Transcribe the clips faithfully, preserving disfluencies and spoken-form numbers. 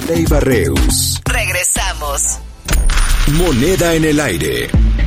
Leiva Reus. Regresamos. Moneda en el aire.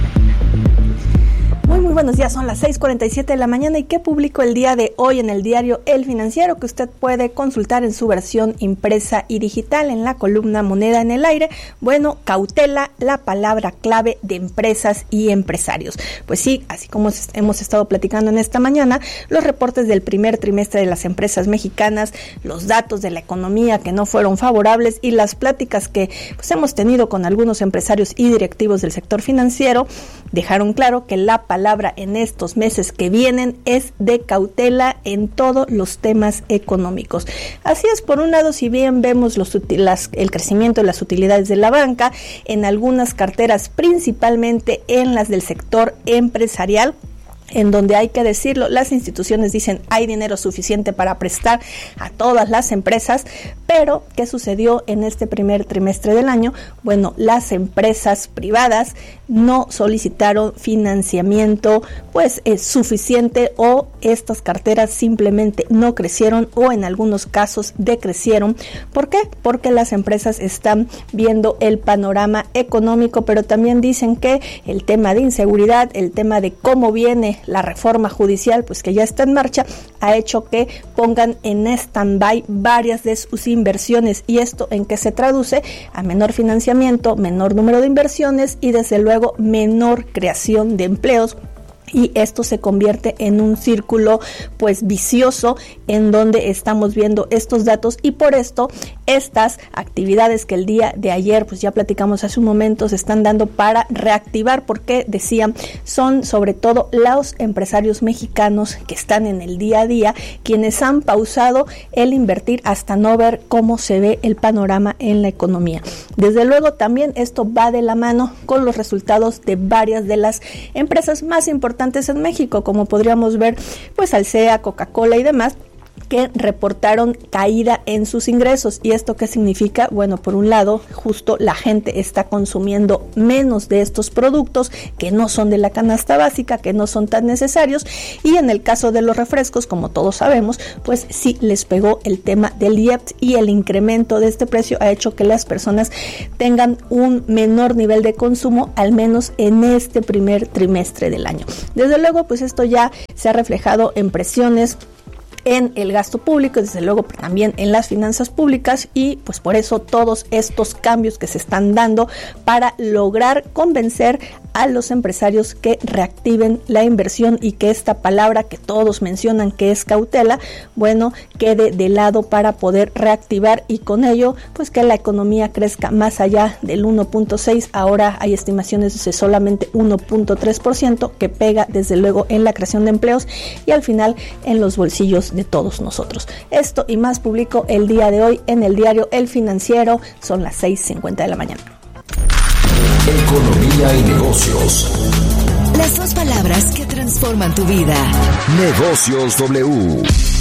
Muy, muy buenos días, son las seis cuarenta y siete de la mañana. ¿Y qué publicó el día de hoy en el diario El Financiero? Que usted puede consultar en su versión impresa y digital en la columna Moneda en el aire. Bueno, cautela, la palabra clave de empresas y empresarios. Pues sí, así como hemos estado platicando en esta mañana, los reportes del primer trimestre de las empresas mexicanas, los datos de la economía que no fueron favorables y las pláticas que pues hemos tenido con algunos empresarios y directivos del sector financiero, dejaron claro que la palabra en estos meses que vienen es de cautela en todos los temas económicos. Así es, por un lado, si bien vemos los, las, el crecimiento de las utilidades de la banca en algunas carteras, principalmente en las del sector empresarial, en donde hay que decirlo, las instituciones dicen hay dinero suficiente para prestar a todas las empresas, pero ¿qué sucedió en este primer trimestre del año? Bueno, las empresas privadas no solicitaron financiamiento pues es suficiente, o estas carteras simplemente no crecieron o en algunos casos decrecieron. ¿Por qué? Porque las empresas están viendo el panorama económico, pero también dicen que el tema de inseguridad, el tema de cómo viene la reforma judicial, pues que ya está en marcha, ha hecho que pongan en stand-by varias de sus inversiones. ¿Y esto en qué se traduce? A menor financiamiento, menor número de inversiones y desde luego menor creación de empleos. Y esto se convierte en un círculo pues vicioso en donde estamos viendo estos datos, y por esto estas actividades que el día de ayer pues ya platicamos hace un momento se están dando para reactivar, porque decían son sobre todo los empresarios mexicanos que están en el día a día quienes han pausado el invertir hasta no ver cómo se ve el panorama en la economía. Desde luego también esto va de la mano con los resultados de varias de las empresas más importantes en México, como podríamos ver pues Alsea, Coca-Cola y demás, que reportaron caída en sus ingresos. ¿Y esto qué significa? Bueno, por un lado, justo la gente está consumiendo menos de estos productos que no son de la canasta básica, que no son tan necesarios, y en el caso de los refrescos, como todos sabemos, pues sí les pegó el tema del I E P S, y el incremento de este precio ha hecho que las personas tengan un menor nivel de consumo, al menos en este primer trimestre del año. Desde luego, pues esto ya se ha reflejado en presiones en el gasto público, desde luego también en las finanzas públicas, y pues por eso todos estos cambios que se están dando para lograr convencer a los empresarios que reactiven la inversión y que esta palabra que todos mencionan que es cautela, bueno, quede de lado para poder reactivar, y con ello pues que la economía crezca más allá del uno punto seis, ahora hay estimaciones de solamente uno punto tres por ciento, que pega desde luego en la creación de empleos y al final en los bolsillos de todos nosotros. Esto y más publicó el día de hoy en el diario El Financiero. Son las seis cincuenta de la mañana. Economía y negocios. Las dos palabras que transforman tu vida. Negocios W.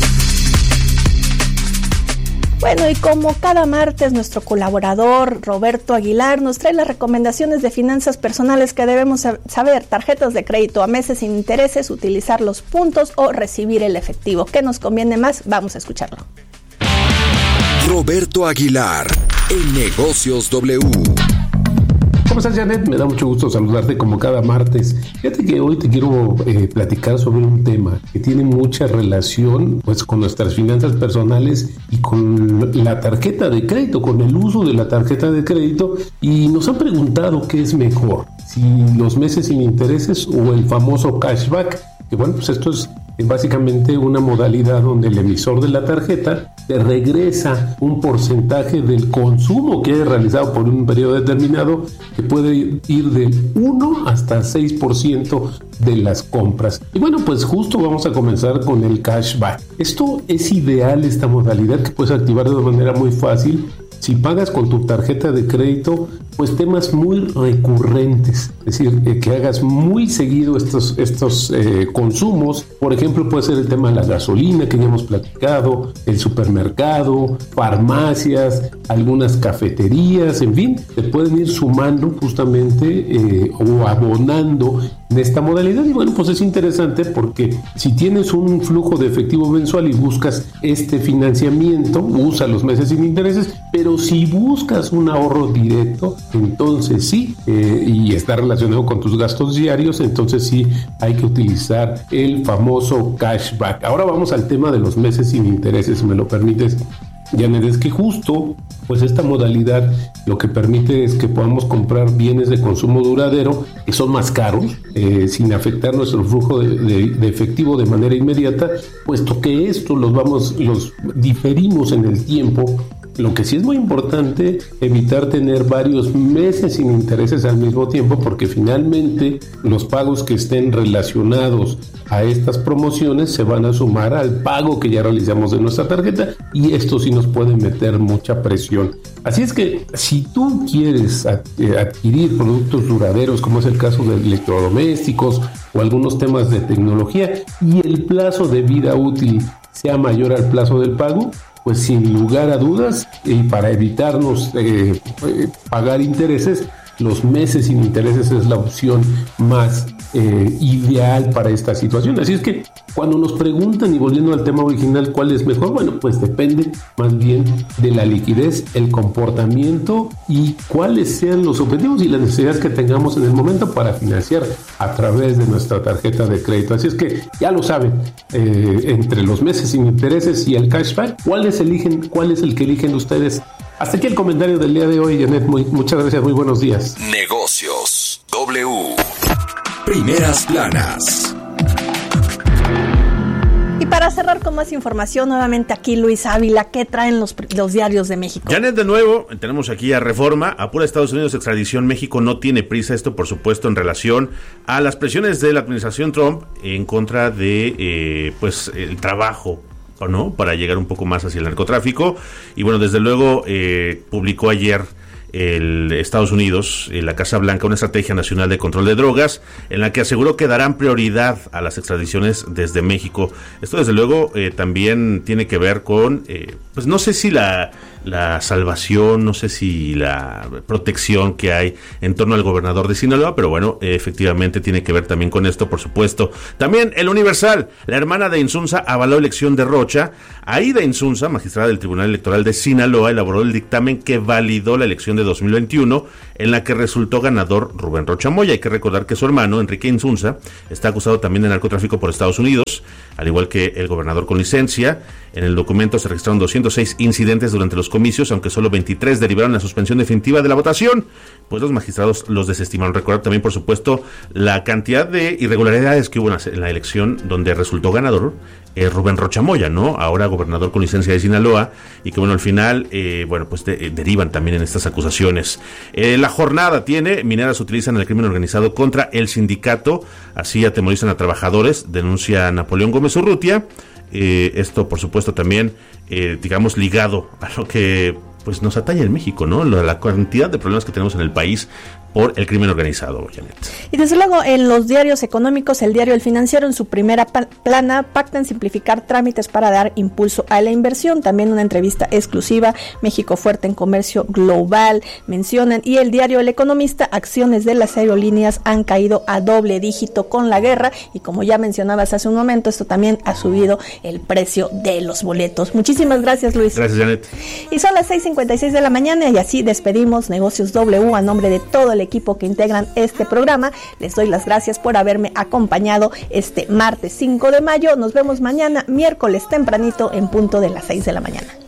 Bueno, y como cada martes, nuestro colaborador Roberto Aguilar nos trae las recomendaciones de finanzas personales que debemos saber: tarjetas de crédito a meses sin intereses, utilizar los puntos o recibir el efectivo. ¿Qué nos conviene más? Vamos a escucharlo. Roberto Aguilar, en Negocios W. ¿Cómo estás, Janet? Me da mucho gusto saludarte como cada martes. Fíjate que hoy te quiero eh, platicar sobre un tema que tiene mucha relación pues con nuestras finanzas personales y con la tarjeta de crédito, con el uso de la tarjeta de crédito, y nos han preguntado qué es mejor, si los meses sin intereses o el famoso cashback, que bueno, pues esto es básicamente una modalidad donde el emisor de la tarjeta te regresa un porcentaje del consumo que hayas realizado por un periodo determinado, que puede ir del uno hasta seis por ciento de las compras. Y bueno, pues justo vamos a comenzar con el cashback. Esto es ideal, esta modalidad que puedes activar de una manera muy fácil si pagas con tu tarjeta de crédito pues temas muy recurrentes, es decir, eh, que hagas muy seguido estos, estos eh, consumos. Por ejemplo, puede ser el tema de la gasolina que ya hemos platicado, el supermercado, farmacias, algunas cafeterías, en fin, te pueden ir sumando justamente eh, o abonando en esta modalidad. Y bueno, pues es interesante porque si tienes un flujo de efectivo mensual y buscas este financiamiento, usa los meses sin intereses, pero Pero si buscas un ahorro directo, entonces sí, eh, y está relacionado con tus gastos diarios, entonces sí hay que utilizar el famoso cashback. Ahora vamos al tema de los meses sin intereses, si me lo permites, Janet. Es que justo pues esta modalidad lo que permite es que podamos comprar bienes de consumo duradero que son más caros, eh, sin afectar nuestro flujo de, de, de efectivo de manera inmediata, puesto que esto los vamos, los diferimos en el tiempo. Lo que sí es muy importante, evitar tener varios meses sin intereses al mismo tiempo, porque finalmente los pagos que estén relacionados a estas promociones se van a sumar al pago que ya realizamos de nuestra tarjeta, y esto sí nos puede meter mucha presión. Así es que si tú quieres adquirir productos duraderos, como es el caso de electrodomésticos o algunos temas de tecnología, y el plazo de vida útil sea mayor al plazo del pago, pues sin lugar a dudas, y para evitarnos eh, eh, pagar intereses, los meses sin intereses es la opción más eh, ideal para esta situación. Así es que cuando nos preguntan, y volviendo al tema original, ¿cuál es mejor? Bueno, pues depende más bien de la liquidez, el comportamiento y cuáles sean los objetivos y las necesidades que tengamos en el momento para financiar a través de nuestra tarjeta de crédito. Así es que ya lo saben, eh, entre los meses sin intereses y el cashback, ¿cuáles eligen, cuál es el que eligen ustedes? Hasta aquí el comentario del día de hoy, Janet. Muy, muchas gracias, muy buenos días. Negocios W. Primeras planas. Y para cerrar con más información, nuevamente aquí Luis Ávila, ¿qué traen los, los diarios de México? Janet, de nuevo, tenemos aquí a Reforma, apura Estados Unidos extradición, México no tiene prisa, esto por supuesto en relación a las presiones de la administración Trump en contra de, eh, pues, el trabajo, ¿o no?, para llegar un poco más hacia el narcotráfico. Y bueno, desde luego eh, publicó ayer el Estados Unidos, eh, la Casa Blanca, una estrategia nacional de control de drogas en la que aseguró que darán prioridad a las extradiciones desde México. Esto desde luego eh, también tiene que ver con, eh, pues no sé si la, la salvación, no sé si la protección que hay en torno al gobernador de Sinaloa, pero bueno, eh, efectivamente tiene que ver también con esto, por supuesto. También el Universal, la hermana de Insunza avaló elección de Rocha. Aida Insunza, magistrada del Tribunal Electoral de Sinaloa, elaboró el dictamen que validó la elección de dos mil veintiuno, en la que resultó ganador Rubén Rocha Moya. Hay que recordar que su hermano, Enrique Insunza, está acusado también de narcotráfico por Estados Unidos, al igual que el gobernador con licencia. En el documento se registraron doscientos seis incidentes durante los comicios, aunque solo veintitrés derivaron la suspensión definitiva de la votación, pues los magistrados los desestimaron. Recordar también, por supuesto, la cantidad de irregularidades que hubo en la elección donde resultó ganador eh, Rubén Rocha Moya, ¿no? Ahora gobernador con licencia de Sinaloa, y que bueno, al final, eh, bueno, pues de, derivan también en estas acusaciones. Eh, la jornada tiene, mineras utilizan el crimen organizado contra el sindicato, así atemorizan a trabajadores, denuncia Napoleón Gómez Urrutia. Eh, esto, por supuesto, también, eh, digamos, ligado a lo que pues nos atañe en México, ¿no? La, la cantidad de problemas que tenemos en el país por el crimen organizado, Janet. Y desde luego en los diarios económicos, el diario El Financiero en su primera pa- plana pacta en simplificar trámites para dar impulso a la inversión. También una entrevista exclusiva, México fuerte en comercio global, mencionan. Y el diario El Economista, acciones de las aerolíneas han caído a doble dígito con la guerra, y como ya mencionabas hace un momento, esto también ha subido el precio de los boletos. Muchísimas gracias, Luis. Gracias, Janet. Y son las seis cincuenta y seis de la mañana, y así despedimos Negocios W a nombre de todo el equipo que integran este programa. Les doy las gracias por haberme acompañado este martes cinco de mayo. Nos vemos mañana, miércoles tempranito, en punto de las seis de la mañana.